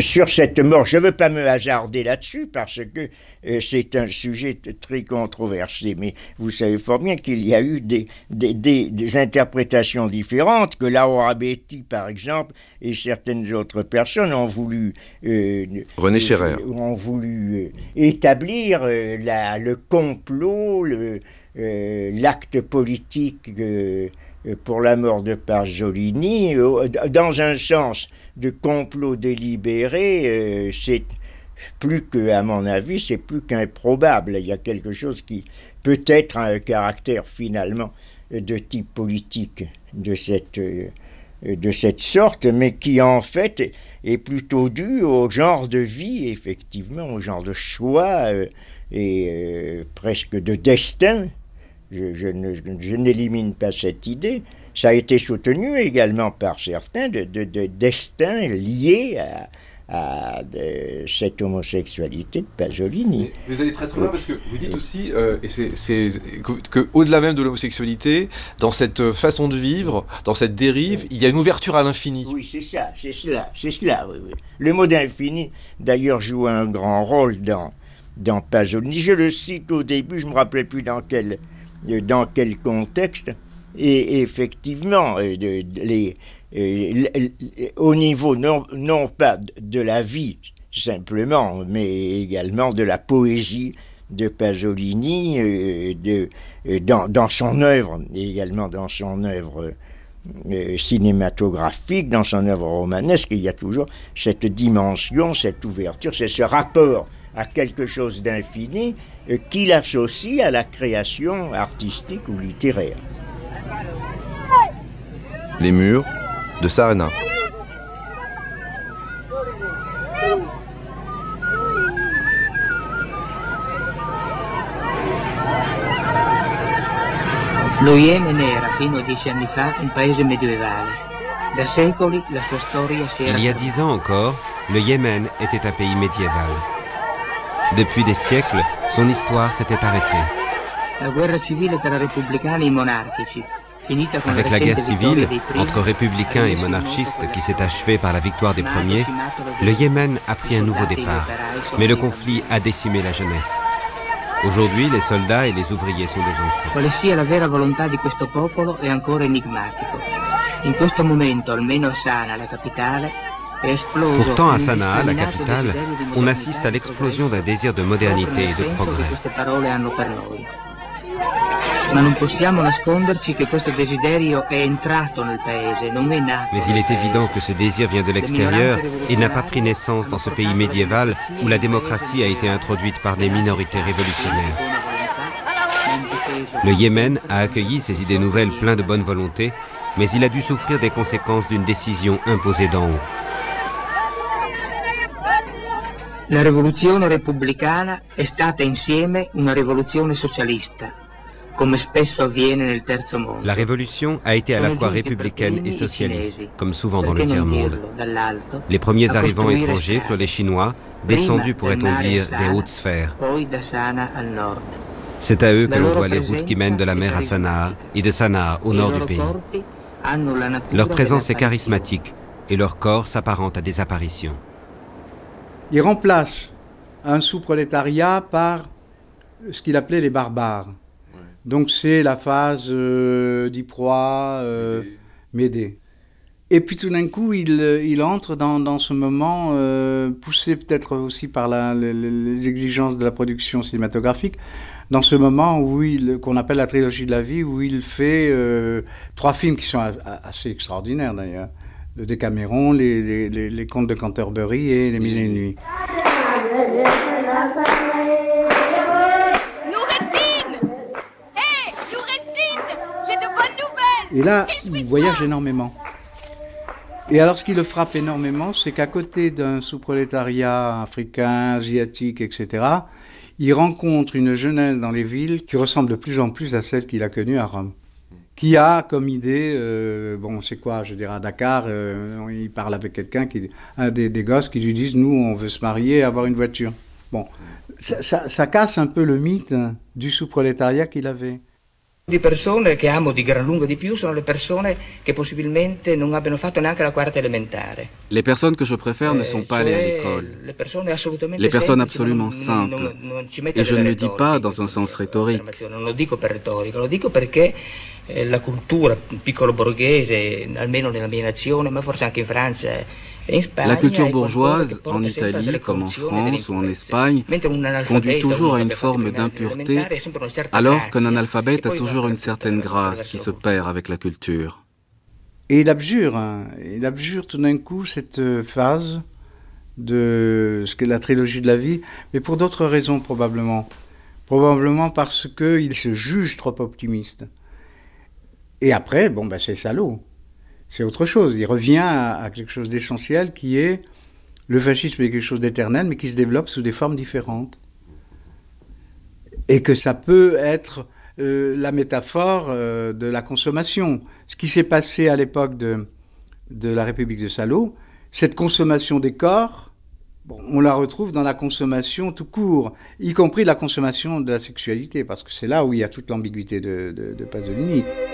sur cette mort, je ne veux pas me hasarder là-dessus parce que c'est un sujet très controversé, mais vous savez fort bien qu'il y a eu des interprétations différentes, que Laura Beatty, par exemple, et certaines autres personnes ont voulu René Scherrer ont voulu établir le complot, l'acte politique pour la mort de Pasolini dans un sens de complot délibéré. C'est plus que, à mon avis, c'est plus qu'improbable. Il y a quelque chose qui peut-être a un caractère finalement de type politique de cette sorte, mais qui en fait est plutôt dû au genre de vie, effectivement, au genre de choix et presque de destin. Je n'élimine pas cette idée. Ça a été soutenu également par certains de destin lié à cette homosexualité de Pasolini. Vous allez très loin parce que vous dites aussi, qu'au-delà même de l'homosexualité, dans cette façon de vivre, dans cette dérive, il y a une ouverture à l'infini. Oui, c'est cela. Oui. Le mot d'infini, d'ailleurs, joue un grand rôle dans Pasolini. Je le cite au début, je ne me rappelais plus dans quel contexte, et effectivement, au niveau non pas de la vie simplement, mais également de la poésie de Pasolini, dans son œuvre, et également dans son œuvre cinématographique, dans son œuvre romanesque, il y a toujours cette dimension, cette ouverture, c'est ce rapport à quelque chose d'infini qu'il associe à la création artistique ou littéraire. Les murs de Sarna. Lo Yemen era fino a 10 anni fa un paese medievale. Da secoli la sua storia si era... Il y a 10 ans encore, le Yémen était un pays médiéval. Depuis des siècles, son histoire s'était arrêtée. La guerra civile tra repubblicani e monarchici, finita con Avec la guerre civile entre républicains et monarchistes qui s'est achevée par la victoire des premiers, le Yémen a pris un nouveau départ. Mais le conflit a décimé la jeunesse. Aujourd'hui, les soldats et les ouvriers sont des enfants. Quale sia la vera volontà di questo popolo è ancora enigmatico. In questo momento, almeno a Sanaa, la capitale, Pourtant, à Sanaa, la capitale, on assiste à l'explosion d'un désir de modernité et de progrès. Mais il est évident que ce désir vient de l'extérieur et n'a pas pris naissance dans ce pays médiéval où la démocratie a été introduite par des minorités révolutionnaires. Le Yémen a accueilli ces idées nouvelles pleines de bonne volonté, mais il a dû souffrir des conséquences d'une décision imposée d'en haut. La rivoluzione repubblicana è stata insieme una rivoluzione socialista, come spesso avviene nel terzo mondo. La révolution a été à la fois républicaine et socialiste, comme souvent dans le tiers-monde. Les premiers arrivants étrangers furent les Chinois, descendus, pourrait-on dire, des hautes sphères. C'est à eux que l'on doit les routes qui mènent de la mer à Sanaa et de Sanaa au nord du pays. Leur présence est charismatique et leur corps s'apparente à des apparitions. Il remplace un sous-prolétariat par ce qu'il appelait les barbares. Ouais. Donc c'est la phase d'Ypres, Médée. Et puis tout d'un coup, il entre dans ce moment, poussé peut-être aussi par les exigences de la production cinématographique, dans ce moment où qu'on appelle la trilogie de la vie, où il fait 3 films qui sont assez extraordinaires d'ailleurs. Le Décaméron, les Contes de Canterbury et Les Mille et une Nuits. Noureddin! Hé, Noureddin! J'ai de bonnes nouvelles! Et là, il voyage énormément. Et alors, ce qui le frappe énormément, c'est qu'à côté d'un sous-prolétariat africain, asiatique, etc., il rencontre une jeunesse dans les villes qui ressemble de plus en plus à celle qu'il a connue à Rome. Qui a comme idée, c'est quoi, je dirais à Dakar, il parle avec quelqu'un, un des gosses qui lui disent, nous on veut se marier et avoir une voiture. Bon, ça casse un peu le mythe du sous-prolétariat qu'il avait. Di persone che amo di gran lunga di più sono le persone che possibilmente non abbiano fatto neanche la quarta elementare. Les personnes que je préfère ne sont pas allées à l'école. Les personnes absolument simples. Et je ne le dis pas dans un sens rhétorique. Non lo dico per retorica, lo dico perché la cultura piccolo borghese, almeno nella mia nazione, ma forse anche in Francia. La culture bourgeoise, en Italie comme en France ou en Espagne, conduit toujours à une forme d'impureté, alors qu'un analphabète a toujours une certaine grâce qui se perd avec la culture. Et il abjure tout d'un coup cette phase de ce qu'est la trilogie de la vie, mais pour d'autres raisons probablement. Probablement parce qu'il se juge trop optimiste. Et après, c'est salaud. C'est autre chose. Il revient à quelque chose d'essentiel qui est le fascisme est quelque chose d'éternel, mais qui se développe sous des formes différentes. Et que ça peut être la métaphore de la consommation. Ce qui s'est passé à l'époque de la République de Salo, cette consommation des corps, on la retrouve dans la consommation tout court, y compris la consommation de la sexualité, parce que c'est là où il y a toute l'ambiguïté de Pasolini.